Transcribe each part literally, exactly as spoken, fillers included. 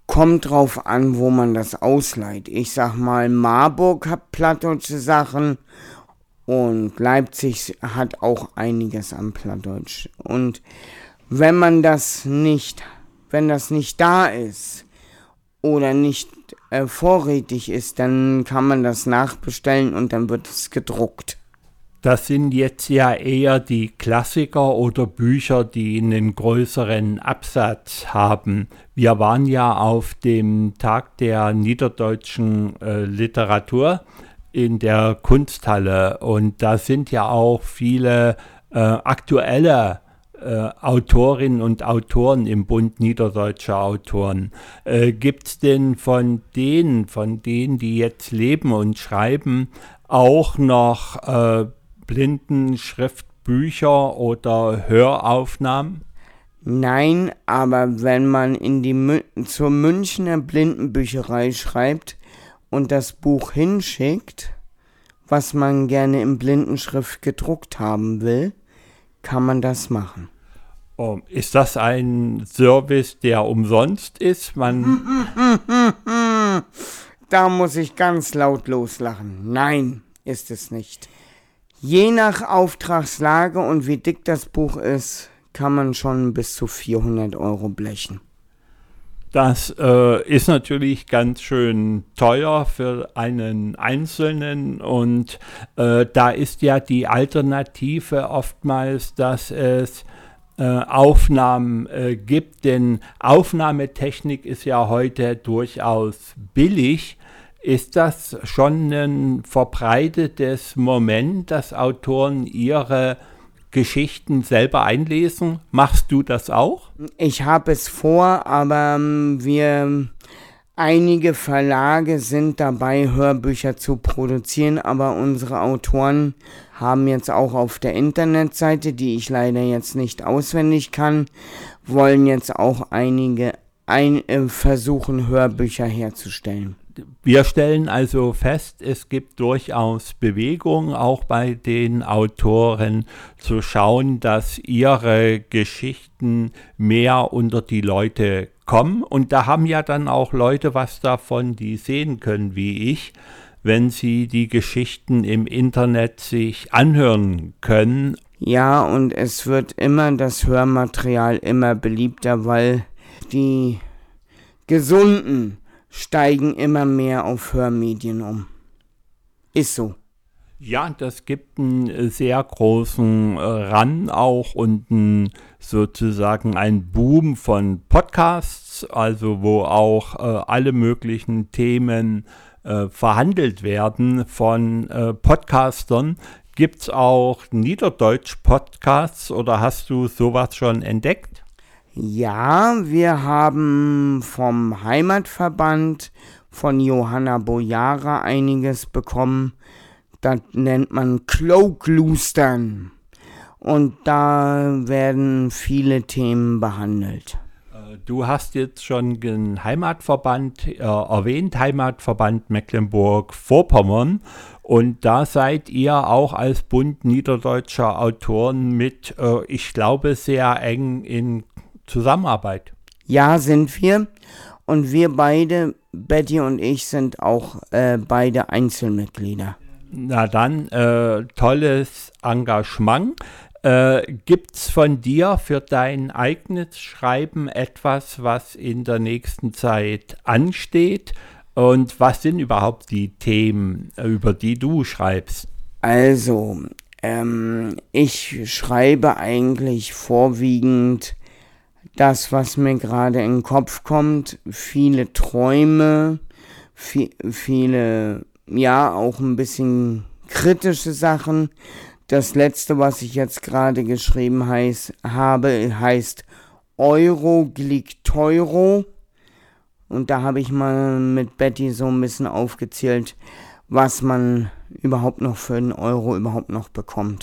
kommt drauf an, wo man das ausleiht. Ich sag mal, Marburg hat plattdeutsche Sachen und Leipzig hat auch einiges an Plattdeutsch. Und wenn man das nicht, wenn das nicht da ist oder nicht äh, vorrätig ist, dann kann man das nachbestellen und dann wird es gedruckt. Das sind jetzt ja eher die Klassiker oder Bücher, die einen größeren Absatz haben. Wir waren ja auf dem Tag der niederdeutschen äh, Literatur in der Kunsthalle und da sind ja auch viele äh, aktuelle äh, Autorinnen und Autoren im Bund niederdeutscher Autoren. Äh, gibt es denn von denen, von denen, die jetzt leben und schreiben, auch noch äh, Blindenschriftbücher oder Höraufnahmen? Nein, aber wenn man in die Mü- zur Münchner Blindenbücherei schreibt und das Buch hinschickt, was man gerne in Blindenschrift gedruckt haben will, kann man das machen. Oh, ist das ein Service, der umsonst ist? Man Da muss ich ganz laut loslachen. Nein, ist es nicht. Je nach Auftragslage und wie dick das Buch ist, kann man schon bis zu vierhundert Euro blechen. Das äh, ist natürlich ganz schön teuer für einen Einzelnen und äh, da ist ja die Alternative oftmals, dass es äh, Aufnahmen äh, gibt, denn Aufnahmetechnik ist ja heute durchaus billig. Ist das schon ein verbreitetes Moment, dass Autoren ihre Geschichten selber einlesen? Machst du das auch? Ich habe es vor, aber ähm, wir, einige Verlage sind dabei, Hörbücher zu produzieren, aber unsere Autoren haben jetzt auch auf der Internetseite, die ich leider jetzt nicht auswendig kann, wollen jetzt auch einige ein, äh, versuchen, Hörbücher herzustellen. Wir stellen also fest, es gibt durchaus Bewegung, auch bei den Autoren, zu schauen, dass ihre Geschichten mehr unter die Leute kommen. Und da haben ja dann auch Leute was davon, die sehen können, wie ich, wenn sie die Geschichten im Internet sich anhören können. Ja, und es wird immer, das Hörmaterial immer beliebter, weil die Gesunden steigen immer mehr auf Hörmedien um. Ist so. Ja, das gibt einen sehr großen äh, Run auch und ein, sozusagen einen Boom von Podcasts, also wo auch äh, alle möglichen Themen äh, verhandelt werden von äh, Podcastern. Gibt es auch Niederdeutsch-Podcasts oder hast du sowas schon entdeckt? Ja, wir haben vom Heimatverband von Johanna Bojara einiges bekommen. Das nennt man Cloak-Lustern. Und da werden viele Themen behandelt. Du hast jetzt schon den Heimatverband äh, erwähnt, Heimatverband Mecklenburg-Vorpommern. Und da seid ihr auch als Bund niederdeutscher Autoren mit, äh, ich glaube, sehr eng in Zusammenarbeit. Ja, sind wir. Und wir beide, Betty und ich, sind auch äh, beide Einzelmitglieder. Na dann, äh, tolles Engagement. Äh, Gibt es von dir für dein eigenes Schreiben etwas, was in der nächsten Zeit ansteht? Und was sind überhaupt die Themen, über die du schreibst? Also, ähm, ich schreibe eigentlich vorwiegend das, was mir gerade in den Kopf kommt. Viele Träume, viel, viele, ja, auch ein bisschen kritische Sachen. Das letzte, was ich jetzt gerade geschrieben heiß, habe, heißt Euro glick Teuro. Und da habe ich mal mit Betty so ein bisschen aufgezählt, was man überhaupt noch für einen Euro überhaupt noch bekommt.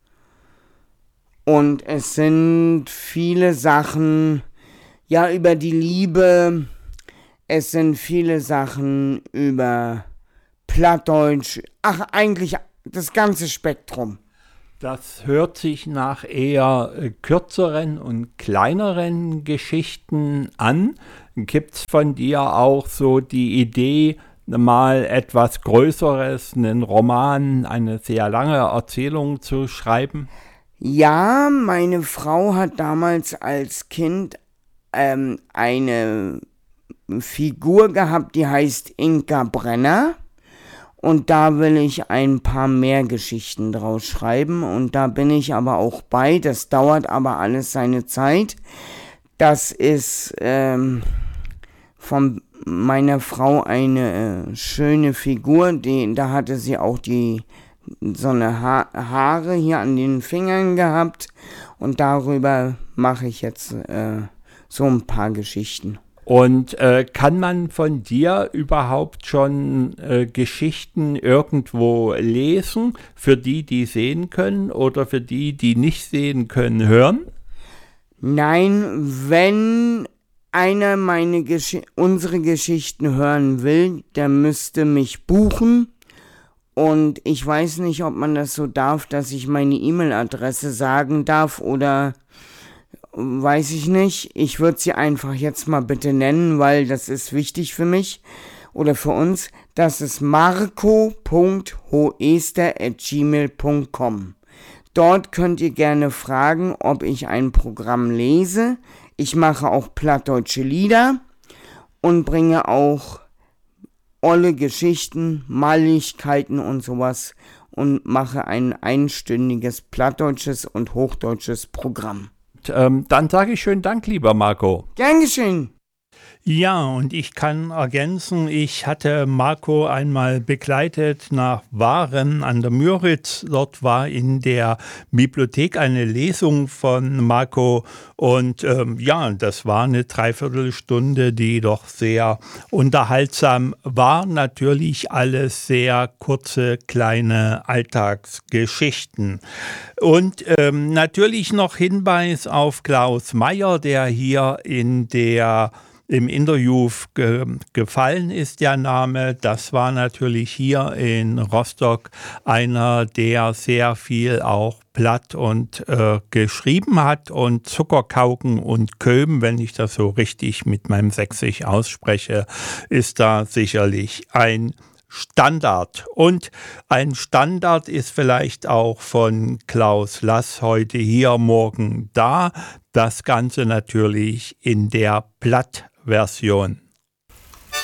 Und es sind viele Sachen, ja, über die Liebe. Es sind viele Sachen über Plattdeutsch. Ach, eigentlich das ganze Spektrum. Das hört sich nach eher äh, kürzeren und kleineren Geschichten an. Gibt es von dir auch so die Idee, mal etwas Größeres, einen Roman, eine sehr lange Erzählung zu schreiben? Ja, meine Frau hat damals als Kind ähm, eine Figur gehabt, die heißt Inka Brenner. Und da will ich ein paar mehr Geschichten draus schreiben. Und da bin ich aber auch bei. Das dauert aber alles seine Zeit. Das ist ähm, von meiner Frau eine äh, schöne Figur. Die, da hatte sie auch die so eine ha- Haare hier an den Fingern gehabt. Und darüber mache ich jetzt äh, so ein paar Geschichten. Und äh, kann man von dir überhaupt schon äh, Geschichten irgendwo lesen, für die, die sehen können oder für die, die nicht sehen können, hören? Nein, wenn einer meine Gesch- unsere Geschichten hören will, der müsste mich buchen. Und ich weiß nicht, ob man das so darf, dass ich meine E-Mail-Adresse sagen darf oder weiß ich nicht. Ich würde sie einfach jetzt mal bitte nennen, weil das ist wichtig für mich oder für uns. Das ist marco punkt hoester at gmail punkt com. Dort könnt ihr gerne fragen, ob ich ein Programm lese. Ich mache auch plattdeutsche Lieder und bringe auch olle Geschichten, Maligkeiten und sowas und mache ein einstündiges plattdeutsches und hochdeutsches Programm. Ähm, dann sage ich schönen Dank, lieber Marco. Gern geschehen. Ja, und ich kann ergänzen, ich hatte Marco einmal begleitet nach Waren an der Müritz. Dort war in der Bibliothek eine Lesung von Marco und ähm, ja, das war eine Dreiviertelstunde, die doch sehr unterhaltsam war. Natürlich alles sehr kurze, kleine Alltagsgeschichten. Und ähm, natürlich noch Hinweis auf Klaus Meyer, der hier in der im Interview ge- gefallen ist, der Name. Das war natürlich hier in Rostock einer, der sehr viel auch platt und äh, geschrieben hat und Zuckerkauken und Köben, wenn ich das so richtig mit meinem Sächsisch ausspreche, ist da sicherlich ein Standard. Und ein Standard ist vielleicht auch von Klaus Lass heute hier, morgen da. Das Ganze natürlich in der Plattversion.